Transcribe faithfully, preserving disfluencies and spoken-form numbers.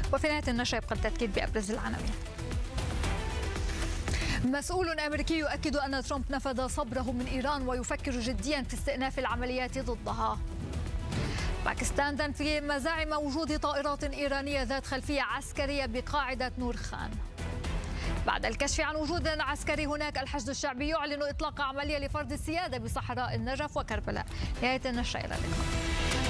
وفي نهاية النشرة يبقى التأكيد بأبرز العناوين. مسؤول أمريكي يؤكد أن ترامب نفذ صبره من إيران ويفكر جديا في استئناف العمليات ضدها. باكستان تنفي مزاعم وجود طائرات إيرانية ذات خلفية عسكرية بقاعدة نور خان. بعد الكشف عن وجود عسكري هناك، الحشد الشعبي يعلن إطلاق عملية لفرض السيادة بصحراء النجف وكربلاء. نهاية النشرة، إلى اللقاء.